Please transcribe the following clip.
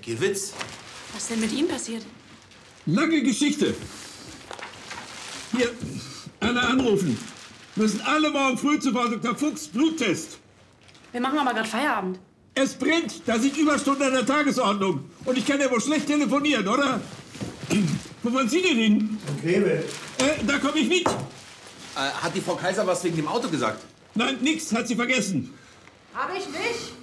Gewitz. Was ist denn mit ihm passiert? Lange Geschichte. Hier, Anna anrufen. Müssen alle morgen früh zu Frau Dr. Fuchs Bluttest. Wir machen aber gerade Feierabend. Es brennt. Da sind Überstunden an der Tagesordnung. Und ich kann ja wohl schlecht telefonieren, oder? Wo wollen Sie denn hin? Klebe. Da komme ich mit. Hat die Frau Kaiser was wegen dem Auto gesagt? Nein, nix. Hat sie vergessen. Hab ich nicht.